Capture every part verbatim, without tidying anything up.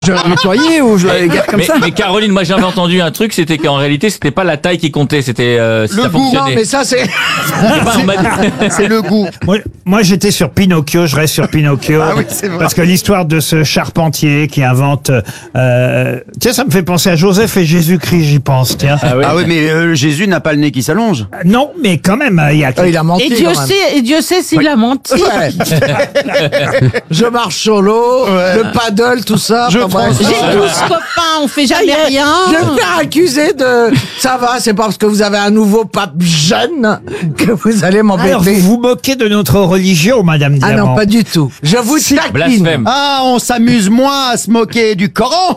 Je l'ai nettoyé ou je l'ai garde comme mais, ça. mais Caroline, moi j'avais entendu un truc, c'était qu'en réalité c'était pas la taille qui comptait, c'était euh, si Le ça goût, fonctionnait. non, mais ça, c'est. Je sais pas, on m'a dit- C'est le goût. Moi, moi, j'étais sur Pinocchio, je reste sur Pinocchio. Ah oui, c'est vrai. Parce que l'histoire de ce charpentier qui invente... Euh, tiens, ça me fait penser à Joseph et Jésus-Christ, j'y pense, tiens. Ah oui. Ah oui, mais euh, Jésus n'a pas le nez qui s'allonge. Euh, Non, mais quand même, euh, il y a... Ah, il a menti Et Dieu quand même. sait, et Dieu sait s'il a menti. Ouais. Je marche solo, Ouais. le paddle, tout ça. Je enfin, bref. pense- J'ai douze copains, on fait jamais rien. Je vais me faire accuser de... Ça va, c'est pas parce que vous avez un nouveau pape jeune que vous allez Alors, vous m'embêter. vous moquez de notre religion, Madame Ah Diamant. non, pas du tout. Je vous taquine. Blasphème. Ah, on s'amuse moins à se moquer du Coran.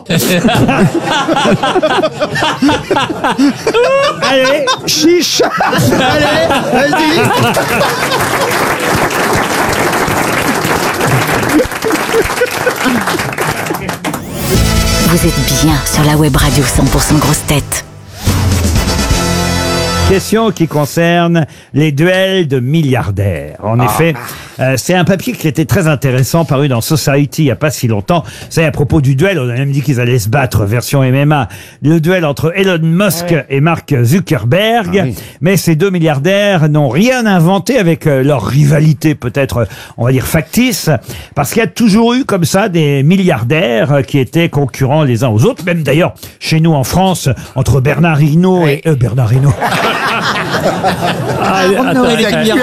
Allez, chiche. Allez, vas-y. Vous êtes bien sur la web radio cent pour cent Grosses Têtes. Question qui concerne les duels de milliardaires. En effet, euh, c'est un papier qui était très intéressant, paru dans Society il n'y a pas si longtemps. C'est à propos du duel, on a même dit qu'ils allaient se battre, version M M A. Le duel entre Elon Musk et Mark Zuckerberg. Ah oui. Mais ces deux milliardaires n'ont rien inventé avec euh, leur rivalité, peut-être, on va dire, factice. Parce qu'il y a toujours eu comme ça des milliardaires euh, qui étaient concurrents les uns aux autres. Même d'ailleurs, chez nous en France, entre Bernard Hinault et... Euh, Bernard Hinault. Ah, attends, est attends,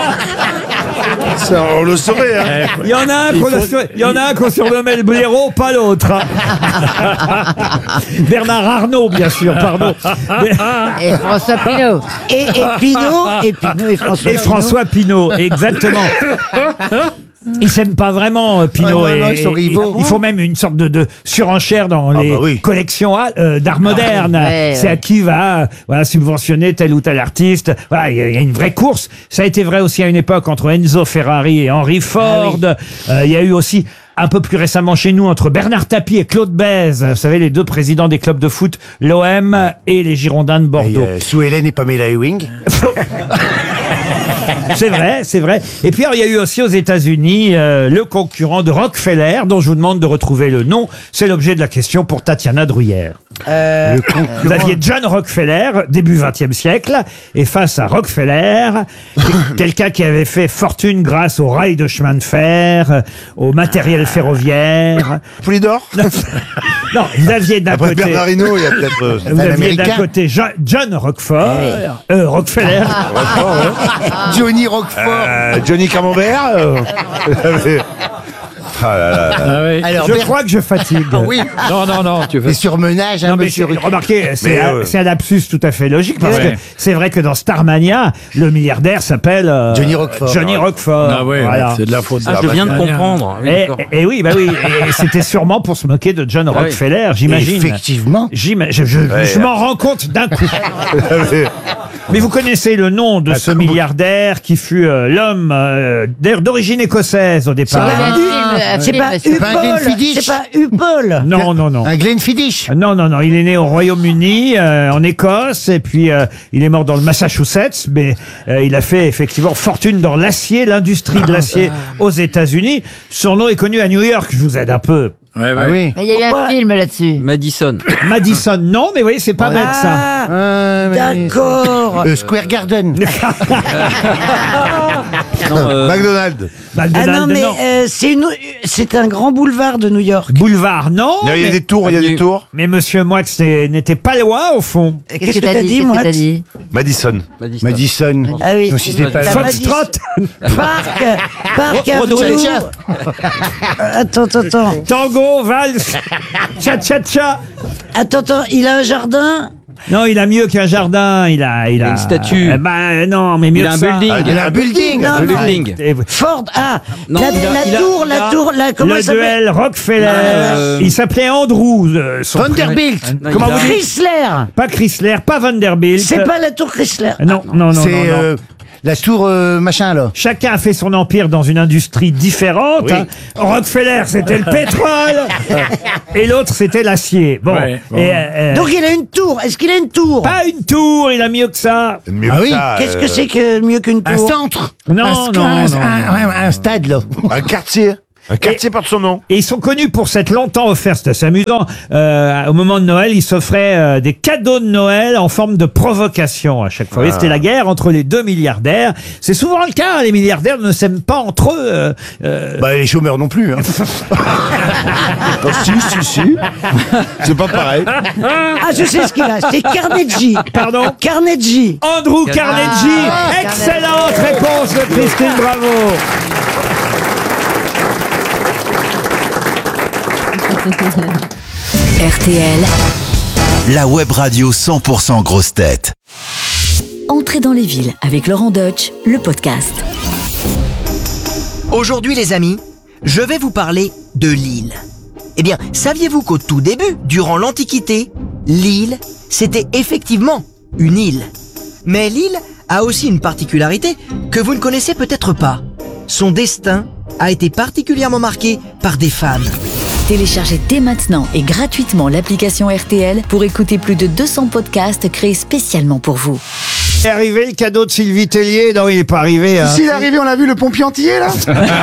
Ça, on le saurait, hein. Il y en a un qu'on a- il y en a un qu'on surnommait le blaireau, pas l'autre. hein. Bernard Arnault, bien sûr, pardon. Et François Pinault. Et, et Pinot, et Pinot et François. Et François Pinault, exactement. Ils s'aiment pas vraiment, euh, Pinault. Ouais, non, non, et, ils sont et- rivaux. ils font même une sorte de, de surenchère dans les bah oui. collections ah, euh, d'art moderne. ouais, C'est ouais. à qui va euh, voilà, subventionner tel ou tel artiste. Voilà, il y, a- il y a une vraie course. Ça a été vrai aussi à une époque entre Enzo Ferrari et Henry Ford. Euh, il y a eu aussi un peu plus récemment chez nous entre Bernard Tapie et Claude Bèze. Vous savez, les deux présidents des clubs de foot, l'O M et les Girondins de Et, Bordeaux. euh, Sue Hélène et Pamela Ewing. C'est vrai, c'est vrai. Et puis alors, il y a eu aussi aux États-Unis euh, le concurrent de Rockefeller, dont je vous demande de retrouver le nom. C'est l'objet de la question pour Tatiana Druyère. Euh, Vous aviez John Rockefeller, début vingtième siècle, et face à Rockefeller, quelqu'un qui avait fait fortune grâce aux rails de chemin de fer, euh, au matériel ferroviaire. Polydor. Non, vous aviez d'un Après côté... Bernard Hinault, il y a peut-être. euh, Vous un aviez d'un Américain. côté Jo- John Roquefort, euh, Rockefeller. Johnny Roquefort. Euh, Johnny Camembert. euh. Ah là là. Ah oui. alors, Je Ber- crois que je fatigue. Oui. Non, non, non, tu Les veux. surmenages, Non hein, mais monsieur. c'est- remarquez, c'est Mais, un, euh, c'est un lapsus tout à fait logique parce Ouais. que c'est vrai que dans Starmania, le milliardaire s'appelle euh, Johnny Roquefort. Johnny Roquefort. Ah ouais, Voilà. c'est de la faute. Ah, je viens de comprendre. Oui, Et, d'accord. et oui, bah oui, et c'était sûrement pour se moquer de John oui. Rockefeller, j'imagine. Effectivement. J'ima- Je, je- Ouais. je m'en rends compte d'un coup. Mais vous connaissez le nom de ce milliardaire qui fut euh, l'homme euh, d'ailleurs d'origine écossaise au départ. C'est hein. pas, c'est pas C'est pas un Upol, Glenfiddich. c'est pas Upol. Non, non, non. Un Glenfiddich. Non, non, non. Il est né au Royaume-Uni, euh, en Écosse, et puis euh, il est mort dans le Massachusetts, mais euh, il a fait effectivement fortune dans l'acier, l'industrie de l'acier aux États-Unis. Son nom est connu à New York. Je vous aide un peu. Ouais, ouais. Ah oui. Mais il y a eu un film là-dessus. Madison. Madison, non, mais vous voyez, c'est pas bête ça. Ah, Ah, mais- d'accord. Euh, Square Garden. Non, euh, McDonald's. Ah McDonald's, non, mais non. euh, c'est une- c'est un grand boulevard de New York. Boulevard, non. Il y a mais, des tours, il y a des tours. mais Monsieur Moix c'est- n'était pas loin au fond. Qu'est-ce que t'as dit, Qu'est-ce moi que t'as dit Madison. Madison. Madison. Ah oui. Donc, si c'est pas La Foxtrot, Parc, Parc Rodolphe. Avenue. Euh, Attends, attends, attends. tango, valse, cha-cha-cha. Attends, attends, il a un jardin. Non, il a mieux qu'un jardin. Il a, il a une statue. Eh ben non, mais mieux Il a que un ça. building. Ah, il y a un building. Non, Le non. building. Et- Ford, ah, Non, la, il a- la il a- tour, il a- la tour, la, comment le il s'appelle duel Rockefeller. Euh, Il s'appelait Andrew. euh, son Vanderbilt. prénom. Comment il a- vous dites? Chrysler. Pas Chrysler, pas Vanderbilt. C'est pas la tour Chrysler. Non, non, non, C'est non, non. euh, la tour euh, machin là. Chacun a fait son empire dans une industrie différente. Oui. hein. Rockefeller, c'était le pétrole. Et l'autre, c'était l'acier. Bon. Ouais, bon. Et, euh, Donc il a une tour. Est-ce qu'il a une tour pas une tour, il a mieux que ça. Mieux Ah que oui. ça, Qu'est-ce euh, que c'est que mieux qu'une Un centre centre. Non, un, non, un, non, un- un- un stade là. Un quartier. Un quartier porte son nom. Et ils sont connus pour s'être longtemps offerts, c'est assez amusant, euh, au moment de Noël, ils s'offraient euh, des cadeaux de Noël en forme de provocation à chaque fois. Ah. Et c'était la guerre entre les deux milliardaires. C'est souvent le cas, les milliardaires ne s'aiment pas entre eux. Euh, euh, Bah, les chômeurs non plus, hein. Oh, si, si, si. C'est pas pareil. Ah, je sais ce qu'il a. C'est Carnegie. Pardon Carnegie. Andrew Carnegie. Ah, Excellente réponse de Christine Bravo. R T L, La web radio cent pour cent grosse tête. entrez dans les villes avec Laurent Deutsch, le podcast. Aujourd'hui les amis, je vais vous parler de l'île. Eh bien, saviez-vous qu'au tout début, durant l'Antiquité, l'île, c'était effectivement une île. Mais l'île a aussi une particularité que vous ne connaissez peut-être pas. Son destin a été particulièrement marqué par des femmes. Téléchargez dès maintenant et gratuitement l'application R T L pour écouter plus de deux cents podcasts créés spécialement pour vous. Est arrivé le cadeau de Sylvie Tellier? Non, il n'est pas arrivé. Hein. S'il est arrivé, on a vu le pompier antillais, là.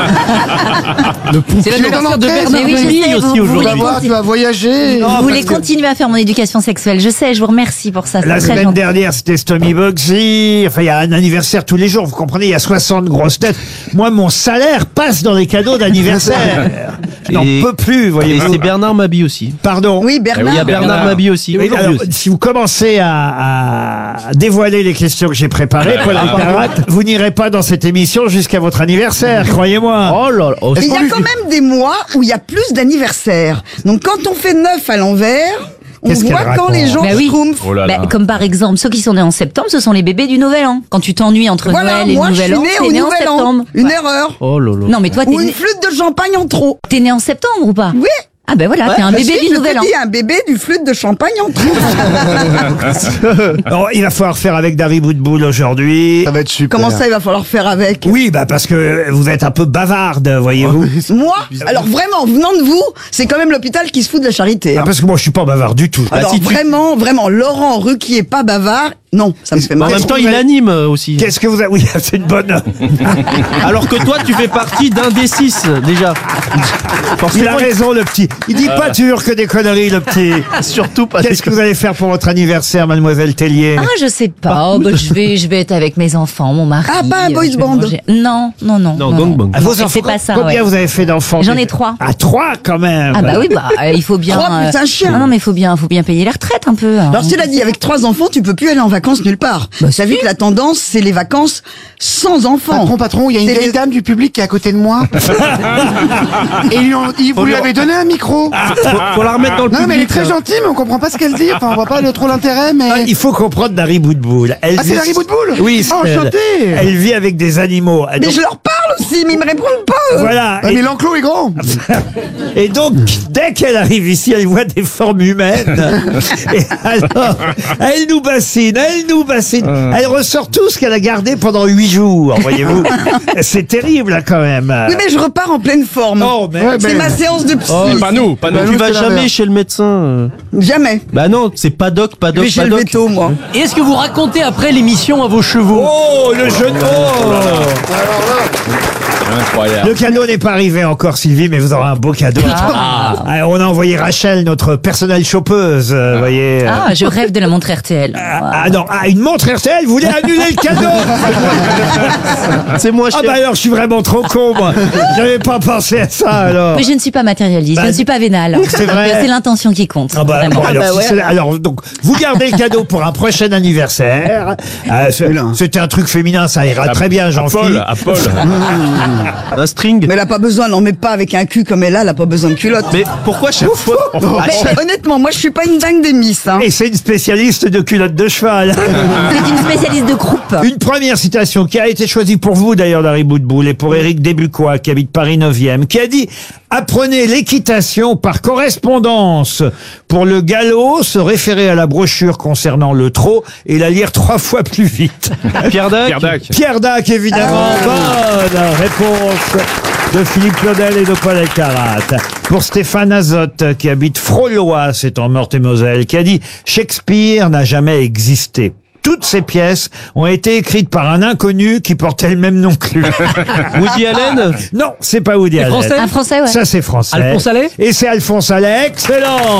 Le C'est l'anniversaire de Bernard Mais oui, je Mabille sais, aussi vous- Tu aujourd'hui. vas voir, tu vas voyager. Vous Non, voulez parce que continuer à faire mon éducation sexuelle, je sais, je vous remercie pour ça. c'est La très semaine gentil. dernière, c'était Stomy Bugsy. Enfin, il y a un anniversaire tous les jours. Vous comprenez, il y a soixante grosses têtes. Moi, mon salaire passe dans les cadeaux d'anniversaire. Je n'en Et- peux plus, Et voyez-vous. c'est Bernard Mabille aussi. Pardon. Oui, Bernard. oui, il y a Bernard, Bernard. Mabille aussi. Oui, Aujourd'hui alors, aussi. si vous commencez à, à dévoiler les questions que j'ai préparées, Paul Alcarat, vous n'irez pas dans cette émission jusqu'à votre anniversaire, croyez-moi. Oh là là. oh, Il y c'est- a quand même des mois où il y a plus d'anniversaires. Donc quand on fait neuf à l'envers, on Qu'est-ce qu'elle voit quand raconte les gens Bah oui. schtroumpfent. Oh là là. Bah, comme par exemple, ceux qui sont nés en septembre, ce sont les bébés du Nouvel An. Quand tu t'ennuies entre Voilà, Noël et moi le je suis Nouvel An, né t'es au né en Nouvel An. septembre. Une Ouais. erreur. Oh là là. Non, mais toi, t'es Ou une né, flûte de champagne en trop. t'es né en septembre ou pas Oui. Ah ben voilà, t'es un Bah bébé si, du je Nouvel te An. dis, un bébé du flûte de champagne en trop. Alors, il va falloir faire avec Dari Boudboul aujourd'hui. Ça va être super. Comment ça, il va falloir faire avec? Oui, bah parce que vous êtes un peu bavarde, voyez-vous. Moi, alors vraiment, venant de vous, c'est quand même l'hôpital qui se fout de la charité. Ah, hein. parce que moi, je suis pas bavard du tout. Alors si tu- vraiment, vraiment, Laurent Ruquier pas bavard, non, ça me fait Mais en mal. même temps, il anime euh, aussi. Qu'est-ce que vous avez... Oui, c'est une bonne... Alors que toi, tu fais partie d'un des six, déjà. Il Forcément, a raison, le petit. Il dit pas toujours que des conneries, le petit. surtout pas Qu'est-ce que vous allez faire pour votre anniversaire, mademoiselle Tellier? Ah, je sais pas. Oh, bah, je vais, je vais être avec mes enfants, mon mari. Ah, pas un euh, boys je vais band. manger. Non, non, non. Non, gangbang. Ah, vos C'est enfants, pas ça, combien ouais. vous avez fait d'enfants? J'en ai trois. Ah, trois quand même. Ah bah oui, bah euh, il faut bien. Trois plus un chien. Non, non, mais il faut bien, faut bien payer les retraites un peu. hein. Alors cela dit, avec trois enfants, tu peux plus aller en vacances nulle part. Bah, T'as vu que la tendance, c'est les vacances sans enfants. Patron, patron, il y a une C'est vieille les- dame du public qui est à côté de moi. Et ils lui ont- ils vous lui avez donné un micro. Faut, faut la remettre dans le Non, mais elle est public. très gentille, mais on comprend pas ce qu'elle dit. Enfin, on voit pas le- trop l'intérêt, mais. Ah, il faut comprendre Dari Boudboul. Elle Ah, c'est vit- Dari Boudboul Oui, Ah, c'est elle. enchanté. Elle vit avec des animaux. Mais Donc, je leur parle aussi, mais ils me répondent pas. eux. voilà. Ah, Et- mais l'enclos est grand. Et donc, dès qu'elle arrive ici, elle voit des formes humaines. Et alors, elle nous bassine, elle nous bassine. Elle ressort tout ce qu'elle a gardé pendant huit jours, voyez-vous. C'est terrible, là, quand même. Oui, mais je repars en pleine forme. Oh, mais... Ouais, C'est ben- ma séance de psy. Oh, Pas nous, pas nous. Bah, Tu nous, vas c'est jamais l'inverse. chez le médecin. euh. Jamais. Bah non, c'est Paddock, Je Paddock, vais chez le Paddock. veto, moi. Et est-ce que vous racontez après l'émission à vos chevaux? Oh, le jeu de mots. Incroyable. Le cadeau n'est pas arrivé encore, Sylvie, mais vous aurez un beau cadeau. Ah, on a envoyé Rachel, notre personnelle chopeuse, euh, vous voyez. euh. Ah, je rêve de la montre R T L. Ah, ah non, ah, une montre R T L, vous voulez annuler le cadeau? C'est moi, Ah cher. bah alors, je suis vraiment trop con, moi. J'avais pas pensé à ça, alors. Mais je ne suis pas matérialiste, Bah, je ne suis pas vénale. c'est vrai. Donc, C'est l'intention qui compte. Ah bah, vraiment. bon, alors, Ah bah si ouais. c'est- alors, donc, vous gardez le cadeau pour un prochain anniversaire. Euh, c'est- C'était un truc féminin, ça ira très bien, À Jean-Philippe. Paul, à Paul. Un string. Mais elle a pas besoin, n'en met pas avec un cul comme elle a, elle a pas besoin de culotte. Mais pourquoi chaque fois à Mais, chaque- honnêtement, moi je suis pas une dingue des miss. Hein. Et c'est une spécialiste de culottes de cheval. C'est une spécialiste de croupe. Une première citation qui a été choisie pour vous d'ailleurs, Dari Boudboul, et pour Éric Desbucois, qui habite Paris neuvième, qui a dit « Apprenez l'équitation par correspondance. Pour le galop, se référer à la brochure concernant le trot et la lire trois fois plus vite. Pierre Dac. Pierre Dac. » Pierre Dac, évidemment. Bonne réponse de Philippe Claudel et de Paul Alcarat. Pour Stéphane Azotte, qui habite Frolois, c'est en Meurthe-et-Moselle, qui a dit « Shakespeare n'a jamais existé. toutes ces pièces ont été écrites par un inconnu qui portait le même nom que lui. Woody Allen? Non, c'est pas Woody C'est Allen. français Un français, ouais. Ça, c'est français. Alphonse Allais? Et c'est Alphonse Allais. Excellent.